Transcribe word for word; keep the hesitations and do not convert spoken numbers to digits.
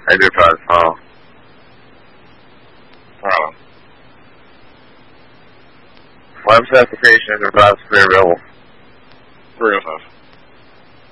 Enterprise Hall. Oh. Website application Enterprise clear available. three oh five.